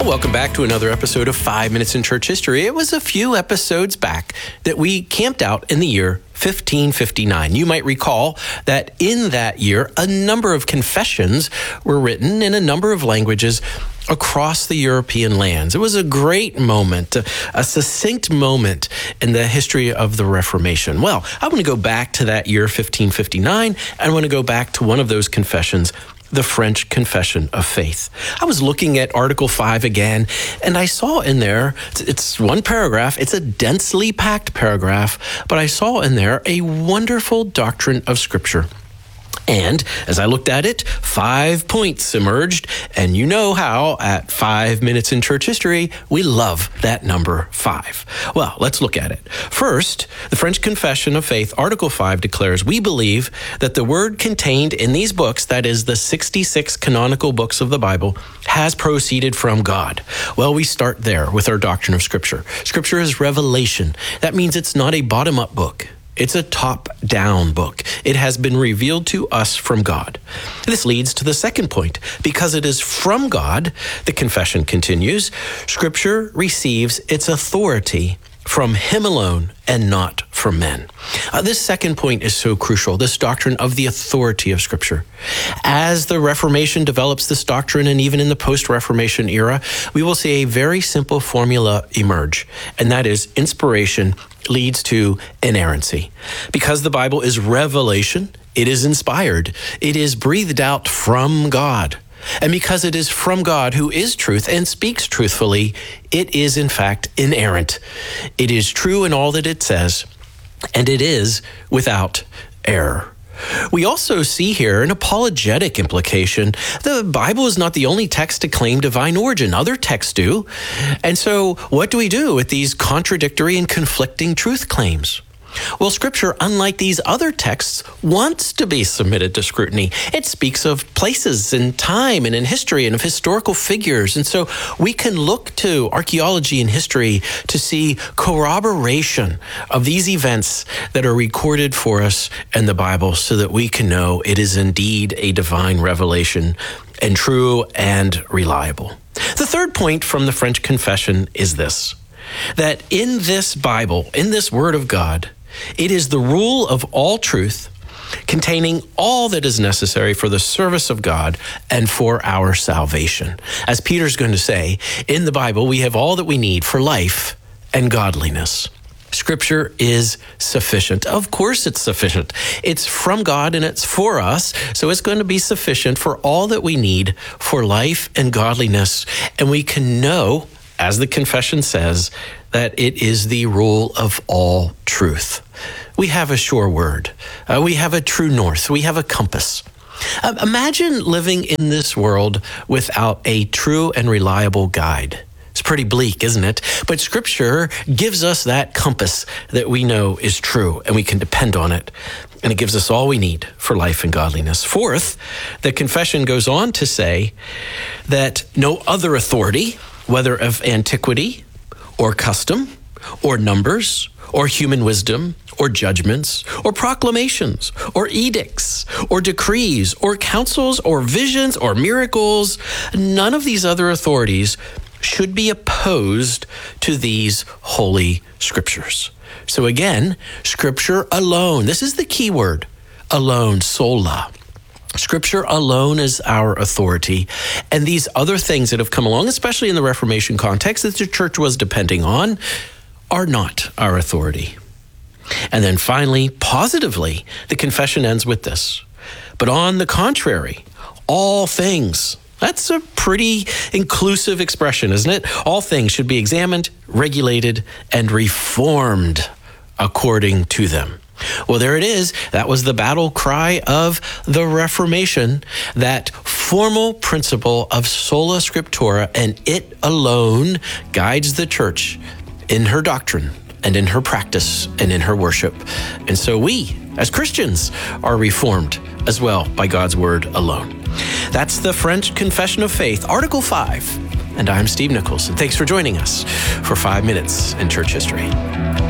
welcome back to another episode of 5 Minutes in Church History. It was a few episodes back that we camped out in the year 1559. You might recall that in that year, a number of confessions were written in a number of languages across the European lands. It was a great moment, a succinct moment in the history of the Reformation. Well, I want to go back to that year 1559. I want to go back to one of those confessions, the French Confession of Faith. I was looking at Article 5 again, and I saw in there, it's one paragraph, it's a densely packed paragraph, but I saw in there a wonderful doctrine of Scripture. And as I looked at it, 5 points emerged. And you know how at 5 Minutes in Church History, we love that number 5. Well, let's look at it. First, the French Confession of Faith, Article 5 declares, we believe that the word contained in these books, that is the 66 canonical books of the Bible, has proceeded from God. Well, we start there with our doctrine of Scripture. Scripture is revelation. That means it's not a bottom-up book. It's a top-down book. It has been revealed to us from God. This leads to the second point. Because it is from God, the confession continues, Scripture receives its authority from Him alone and not from men. This second point is so crucial, this doctrine of the authority of Scripture. As the Reformation develops this doctrine, and even in the post-Reformation era, we will see a very simple formula emerge, and that is inspiration leads to inerrancy. Because the Bible is revelation, it is inspired. It is breathed out from God. And because it is from God, who is truth and speaks truthfully, it is in fact inerrant. It is true in all that it says, and it is without error. We also see here an apologetic implication. The Bible is not the only text to claim divine origin. Other texts do. And so what do we do with these contradictory and conflicting truth claims? Well, Scripture, unlike these other texts, wants to be submitted to scrutiny. It speaks of places in time and in history and of historical figures. And so we can look to archaeology and history to see corroboration of these events that are recorded for us in the Bible so that we can know it is indeed a divine revelation and true and reliable. The third point from the French Confession is this, that in this Bible, in this Word of God, it is the rule of all truth, containing all that is necessary for the service of God and for our salvation. As Peter's going to say, in the Bible, we have all that we need for life and godliness. Scripture is sufficient. Of course it's sufficient. It's from God and it's for us, so it's going to be sufficient for all that we need for life and godliness. And we can know, as the confession says, that it is the rule of all truth. We have a sure word. We have a true north. We have a compass. Imagine living in this world without a true and reliable guide. It's pretty bleak, isn't it? But Scripture gives us that compass that we know is true, and we can depend on it. And it gives us all we need for life and godliness. Fourth, the confession goes on to say that no other authority, whether of antiquity or custom or numbers or human wisdom or judgments or proclamations or edicts or decrees or counsels or visions or miracles, none of these other authorities should be opposed to these holy Scriptures. So again, Scripture alone, this is the key word, alone, sola. Scripture alone is our authority, and these other things that have come along, especially in the Reformation context that the church was depending on, are not our authority. And then finally, positively, the confession ends with this. But on the contrary, all things. That's a pretty inclusive expression, isn't it? All things should be examined, regulated, and reformed according to them. Well, there it is. That was the battle cry of the Reformation, that formal principle of sola scriptura, and it alone guides the church in her doctrine and in her practice and in her worship. And so we, as Christians, are reformed as well by God's word alone. That's the French Confession of Faith, Article 5. And I'm Steve Nichols. And thanks for joining us for 5 Minutes in Church History.